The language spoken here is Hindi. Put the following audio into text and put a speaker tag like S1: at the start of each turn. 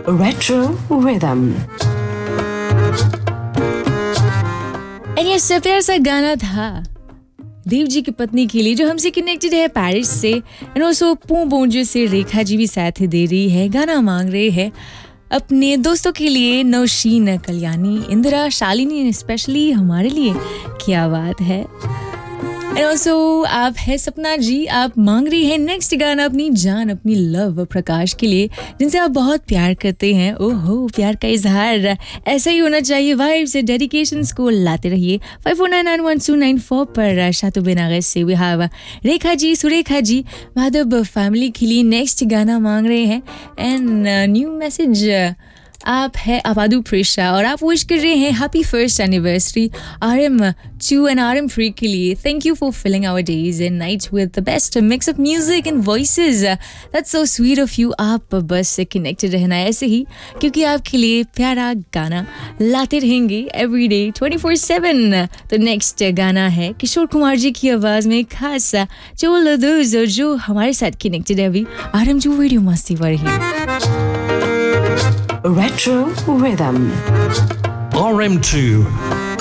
S1: Retro Rhythm.
S2: And ये सब प्यारा सा गाना था देव जी की पत्नी के लिए जो हमसे कनेक्टेड है पेरिस से एंड ऑल्सो पूंबोंजे से रेखा जी भी साथ दे रही है, गाना मांग रहे हैं अपने दोस्तों के लिए नौशीन, कल्याणी, इंदिरा, शालिनी, स्पेशली हमारे लिए। क्या बात है। एंड ऑल्सो आप है सपना जी, आप मांग रही है नेक्स्ट गाना अपनी जान, अपनी लव प्रकाश के लिए जिनसे आप बहुत प्यार करते हैं। ओहो, प्यार का इजहार ऐसा ही होना चाहिए। वाइब से डेडिकेशंस को लाते रहिए। 54991294 पर शातु बेनागज से we have Rekha ji, Surekha ji, Madhav family के लिए नेक्स्ट गाना मांग रहे हैं। एंड न्यू मैसेज आप है आबादू प्रेशा और आप विश कर रहे हैं happy first anniversary RM2 and RM3 के लिए। Thank you for filling our days and nights with the best mix of music and voices. That's so sweet of you. आप बस कनेक्टेड रहना ऐसे ही, क्योंकि आपके लिए प्यारा गाना लाते रहेंगे एवरीडे 24/7। तो नेक्स्ट गाना है किशोर कुमार जी की आवाज़ में खास चोल दोस्त जो हमारे साथ कनेक्टेड है अभी RM2 रेडियो मस्ती पर ही।
S1: Retro Rhythm.
S3: RM2